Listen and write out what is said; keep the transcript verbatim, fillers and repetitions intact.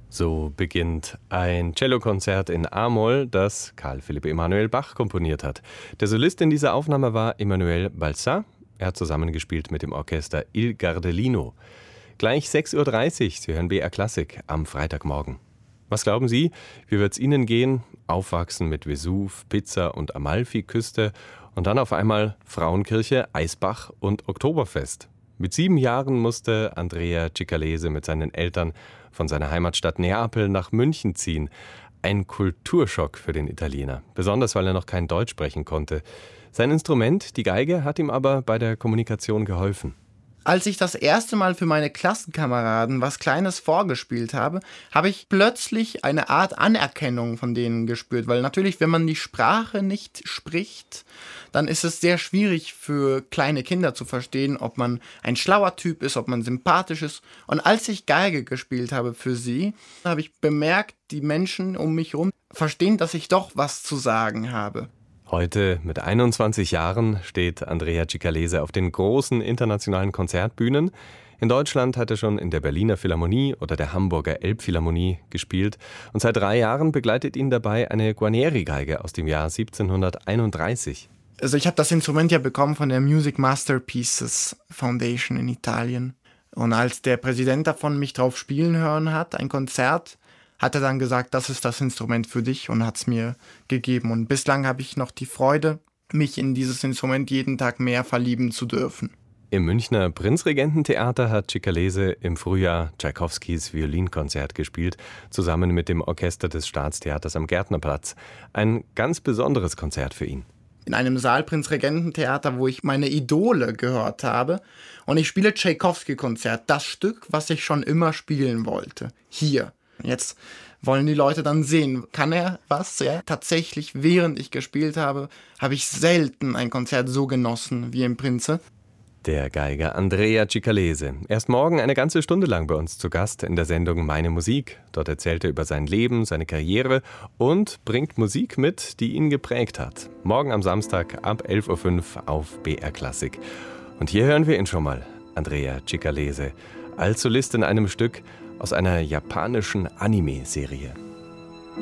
So beginnt ein Cellokonzert in A-Moll, das Karl Philipp Emanuel Bach komponiert hat. Der Solist in dieser Aufnahme war Emmanuel Balsà. Er hat zusammengespielt mit dem Orchester Il Gardelino. Gleich sechs Uhr dreißig, Sie hören B R Klassik am Freitagmorgen. Was glauben Sie, wie wird es Ihnen gehen? Aufwachsen mit Vesuv, Pizza und Amalfiküste und dann auf einmal Frauenkirche, Eisbach und Oktoberfest. Mit sieben Jahren musste Andrea Cicalese mit seinen Eltern von seiner Heimatstadt Neapel nach München ziehen. Ein Kulturschock für den Italiener, besonders weil er noch kein Deutsch sprechen konnte. Sein Instrument, die Geige, hat ihm aber bei der Kommunikation geholfen. Als ich das erste Mal für meine Klassenkameraden was Kleines vorgespielt habe, habe ich plötzlich eine Art Anerkennung von denen gespürt. Weil natürlich, wenn man die Sprache nicht spricht, dann ist es sehr schwierig für kleine Kinder zu verstehen, ob man ein schlauer Typ ist, ob man sympathisch ist. Und als ich Geige gespielt habe für sie, habe ich bemerkt, die Menschen um mich herum verstehen, dass ich doch was zu sagen habe. Heute mit einundzwanzig Jahren steht Andrea Cicalese auf den großen internationalen Konzertbühnen. In Deutschland hat er schon in der Berliner Philharmonie oder der Hamburger Elbphilharmonie gespielt. Und seit drei Jahren begleitet ihn dabei eine Guarneri-Geige aus dem Jahr siebzehnhunderteinunddreißig. Also ich habe das Instrument ja bekommen von der Music Masterpieces Foundation in Italien. Und als der Präsident davon mich drauf spielen hören hat, ein Konzert, hat er dann gesagt, das ist das Instrument für dich und hat es mir gegeben. Und bislang habe ich noch die Freude, mich in dieses Instrument jeden Tag mehr verlieben zu dürfen. Im Münchner Prinzregententheater hat Cicalese im Frühjahr Tschaikowskis Violinkonzert gespielt, zusammen mit dem Orchester des Staatstheaters am Gärtnerplatz. Ein ganz besonderes Konzert für ihn. In einem Saal Prinzregententheater, wo ich meine Idole gehört habe. Und ich spiele Tschaikowski-Konzert, das Stück, was ich schon immer spielen wollte. Hier. Jetzt wollen die Leute dann sehen, kann er was? Ja, tatsächlich, während ich gespielt habe, habe ich selten ein Konzert so genossen wie im Prinze. Der Geiger Andrea Cicalese. Er ist morgen eine ganze Stunde lang bei uns zu Gast in der Sendung Meine Musik. Dort erzählt er über sein Leben, seine Karriere und bringt Musik mit, die ihn geprägt hat. Morgen am Samstag ab elf Uhr fünf auf B R Klassik. Und hier hören wir ihn schon mal, Andrea Cicalese, als Solist in einem Stück aus einer japanischen Anime-Serie.